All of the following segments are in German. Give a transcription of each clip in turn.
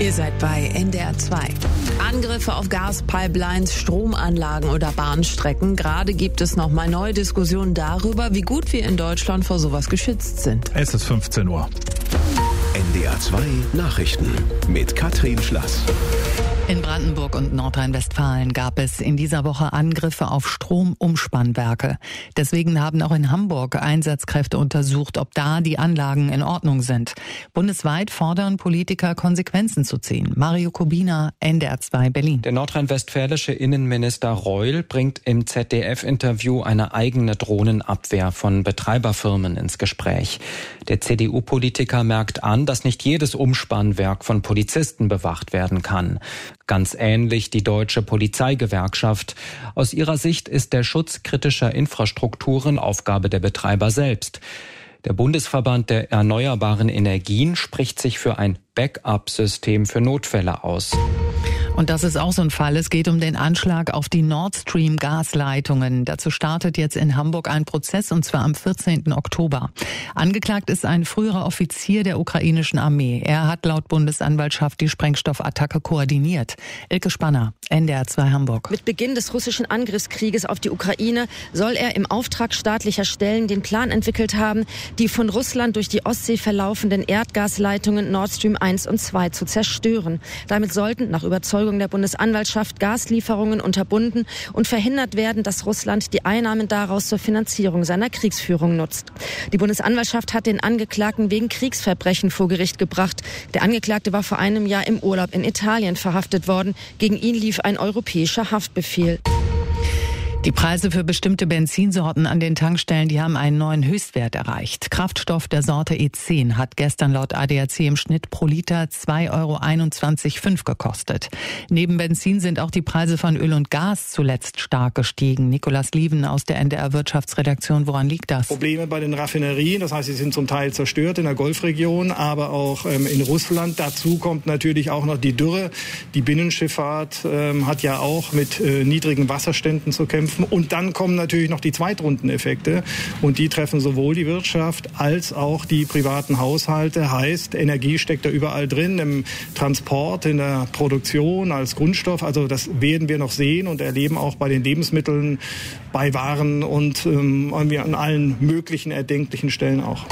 Ihr seid bei NDR 2. Angriffe auf Gaspipelines, Stromanlagen oder Bahnstrecken. Gerade gibt es noch mal neue Diskussionen darüber, wie gut wir in Deutschland vor sowas geschützt sind. Es ist 15 Uhr. NDR 2 Nachrichten mit Katrin Schlass. In Brandenburg und Nordrhein-Westfalen gab es in dieser Woche Angriffe auf Stromumspannwerke. Deswegen haben auch in Hamburg Einsatzkräfte untersucht, ob da die Anlagen in Ordnung sind. Bundesweit fordern Politiker, Konsequenzen zu ziehen. Mario Kubina, NDR 2 Berlin. Der nordrhein-westfälische Innenminister Reul bringt im ZDF-Interview eine eigene Drohnenabwehr von Betreiberfirmen ins Gespräch. Der CDU-Politiker merkt an, dass nicht jedes Umspannwerk von Polizisten bewacht werden kann. Ganz ähnlich die Deutsche Polizeigewerkschaft. Aus ihrer Sicht ist der Schutz kritischer Infrastrukturen Aufgabe der Betreiber selbst. Der Bundesverband der erneuerbaren Energien spricht sich für ein Backup-System für Notfälle aus. Und das ist auch so ein Fall. Es geht um den Anschlag auf die Nord Stream Gasleitungen. Dazu startet jetzt in Hamburg ein Prozess, und zwar am 14. Oktober. Angeklagt ist ein früherer Offizier der ukrainischen Armee. Er hat laut Bundesanwaltschaft die Sprengstoffattacke koordiniert. Ilke Spanner, NDR 2 Hamburg. Mit Beginn des russischen Angriffskrieges auf die Ukraine soll er im Auftrag staatlicher Stellen den Plan entwickelt haben, die von Russland durch die Ostsee verlaufenden Erdgasleitungen Nord Stream 1 und 2 zu zerstören. Damit sollten nach Überzeugung der Bundesanwaltschaft Gaslieferungen unterbunden und verhindert werden, dass Russland die Einnahmen daraus zur Finanzierung seiner Kriegsführung nutzt. Die Bundesanwaltschaft hat den Angeklagten wegen Kriegsverbrechen vor Gericht gebracht. Der Angeklagte war vor einem Jahr im Urlaub in Italien verhaftet worden. Gegen ihn lief ein europäischer Haftbefehl. Die Preise für bestimmte Benzinsorten an den Tankstellen, die haben einen neuen Höchstwert erreicht. Kraftstoff der Sorte E10 hat gestern laut ADAC im Schnitt pro Liter 2,21,5 € gekostet. Neben Benzin sind auch die Preise von Öl und Gas zuletzt stark gestiegen. Nikolaus Lieven aus der NDR Wirtschaftsredaktion, woran liegt das? Probleme bei den Raffinerien, das heißt, sie sind zum Teil zerstört in der Golfregion, aber auch in Russland. Dazu kommt natürlich auch noch die Dürre. Die Binnenschifffahrt hat ja auch mit niedrigen Wasserständen zu kämpfen. Und dann kommen natürlich noch die Zweitrundeneffekte und die treffen sowohl die Wirtschaft als auch die privaten Haushalte. Heißt, Energie steckt da überall drin, im Transport, in der Produktion, als Grundstoff. Also das werden wir noch sehen und erleben auch bei den Lebensmitteln, bei Waren und irgendwie an allen möglichen erdenklichen Stellen auch.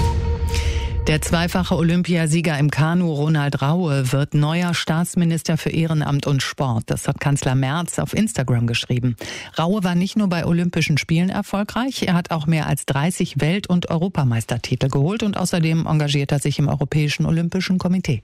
Der zweifache Olympiasieger im Kanu Ronald Raue wird neuer Staatsminister für Ehrenamt und Sport. Das hat Kanzler Merz auf Instagram geschrieben. Raue war nicht nur bei Olympischen Spielen erfolgreich, er hat auch mehr als 30 Welt- und Europameistertitel geholt und außerdem engagiert er sich im Europäischen Olympischen Komitee.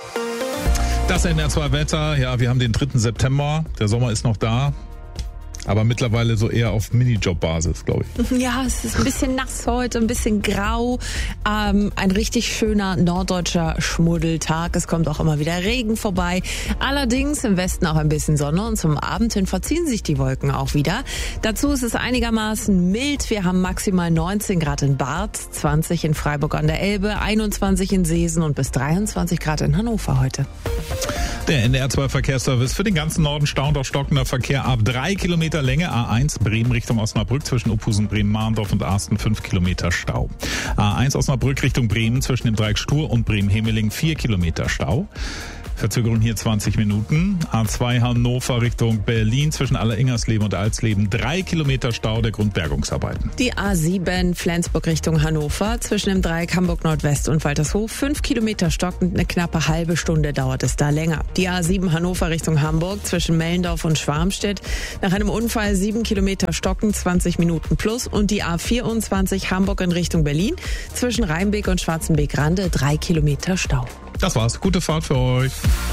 Das NDR 2 Wetter. Ja, wir haben den 3. September. Der Sommer ist noch da. Aber mittlerweile so eher auf Minijob-Basis, glaube ich. Ja, es ist ein bisschen nass heute, ein bisschen grau. Ein richtig schöner norddeutscher Schmuddeltag. Es kommt auch immer wieder Regen vorbei. Allerdings im Westen auch ein bisschen Sonne und zum Abend hin verziehen sich die Wolken auch wieder. Dazu ist es einigermaßen mild. Wir haben maximal 19 Grad in Barth, 20 in Freiburg an der Elbe, 21 in Seesen und bis 23 Grad in Hannover heute. Der NDR 2 Verkehrsservice für den ganzen Norden staunt auf stockender Verkehr ab 3 Kilometer Länge. A1 Bremen Richtung Osnabrück zwischen Uphusen, Bremen-Mahndorf und Arsten 5 Kilometer Stau. A1 Osnabrück Richtung Bremen zwischen dem Dreieck Stur und Bremen-Hemeling 4 Kilometer Stau. Verzögerung hier 20 Minuten. A2 Hannover Richtung Berlin zwischen Alleringersleben und Alsleben 3 Kilometer Stau der Grundbergungsarbeiten. Die A7 Flensburg Richtung Hannover zwischen dem Dreieck Hamburg Nordwest und Waltershof 5 Kilometer stockend, eine knappe halbe Stunde dauert es da länger. Die A7 Hannover Richtung Hamburg zwischen Mellendorf und Schwarmstedt nach einem Unfall 7 Kilometer stockend, 20 Minuten plus. Und die A24 Hamburg in Richtung Berlin zwischen Rheinbeek und Schwarzenbeek-Rande 3 Kilometer Stau. Das war's. Gute Fahrt für euch.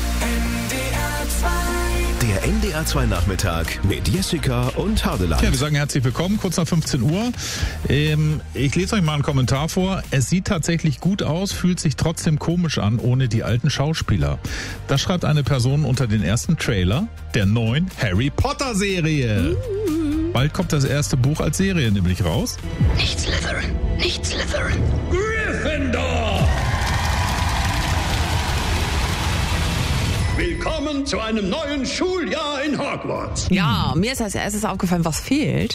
Der NDR 2 Nachmittag mit Jessica und Hardeland. Ja, wir sagen herzlich willkommen, kurz nach 15 Uhr. Ich lese euch mal einen Kommentar vor. Es sieht tatsächlich gut aus, fühlt sich trotzdem komisch an, ohne die alten Schauspieler. Das schreibt eine Person unter den ersten Trailer der neuen Harry Potter Serie. Bald kommt das erste Buch als Serie nämlich raus. Nicht Slytherin, nicht Slytherin. Gryffindor! Willkommen zu einem neuen Schuljahr in Hogwarts. Ja, mir ist als erstes aufgefallen, was fehlt.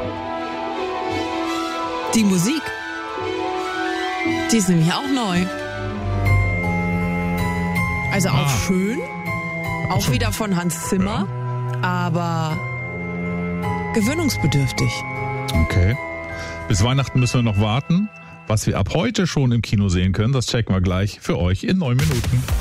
Die Musik. Die ist nämlich auch neu. Also auch schön, auch schon. wieder von Hans Zimmer, aber gewöhnungsbedürftig. Okay. Bis Weihnachten müssen wir noch warten. Was wir ab heute schon im Kino sehen können, das checken wir gleich für euch in 9 Minuten.